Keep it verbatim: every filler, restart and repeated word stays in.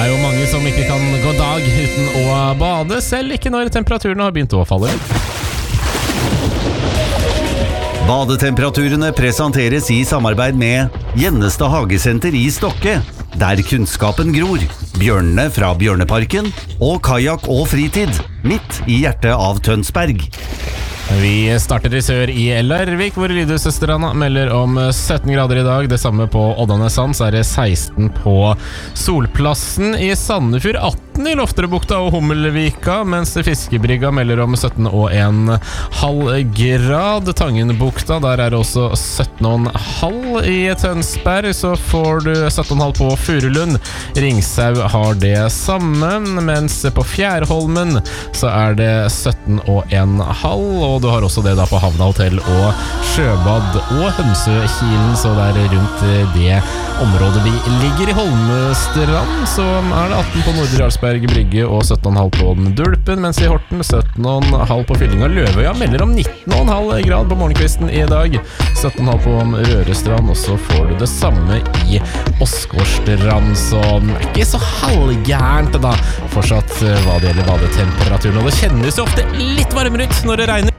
er jo mange som ikke kan gå dag uten å bade, selv ikke når temperaturene har begynt å falle. Badetemperaturene presenteres i samarbeid med Gjennestad Hagesenter i Stokke, der kunnskapen gror, bjørnene fra Bjørneparken og kajak og fritid, midt i hjertet av Tønsberg. Vi starter i sør i Larvik, hvor Lydhusestranda melder om sytten grader i dag. Det samme på Oddanesand, så er det seksten på Solplassen. I Sandefjord atten i Lofterebukta og Hummelvika, mens Fiskebrygga melder om sytten og en halv grad. Tangenbukta, der er det også sytten og en halv. I Tønsberg så får du sytten og en halv på Furulund. Ringsau har det samme, mens på Fjærholmen så er det sytten og en halv. Og du har også det da på Havna Hotell og Sjøbad og Hønsøkilen, så det er rundt det området vi ligger i. Holmestrand så er det atten på Nordre Jarlsberg Brygge og sytten og en halv på den Dulpen, mens i Horten sytten og en halv på Fyllinga. Løvøya melder om nitten og en halv grad på morgenkvisten i dag, sytten og en halv på Rørestrand, og så får du det samme i Åsgårdstrand, så det er ikke så halvgærent da, fortsatt hva det gjelder badetemperaturen, og det kjennes jo ofte litt varmere ut når det regner.